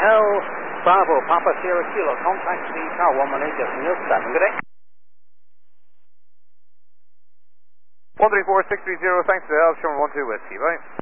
Hotel Bravo, Papa Sierra Kilo. Contact the Tower 1 Malaysia Neil 7. Good day. 134-630, thanks for the help, Sherman 12 Whiskey, bye.